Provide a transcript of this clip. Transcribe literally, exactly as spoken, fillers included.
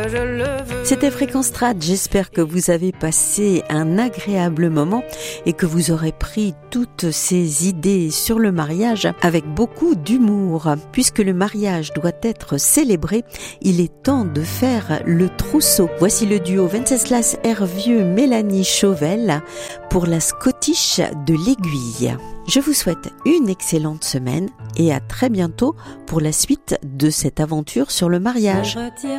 je le veux. C'était Fréquence Trad, j'espère que vous avez passé un agréable moment et que vous aurez pris toutes ces idées sur le mariage avec beaucoup d'humour. Puisque le mariage doit être célébré, il est temps de faire le trousseau. Voici le duo Wenceslas Hervieux-Mélanie Chauvel pour la Scottish de l'Aiguille. Je vous souhaite une excellente semaine et à très bientôt pour la suite de cette aventure sur le mariage.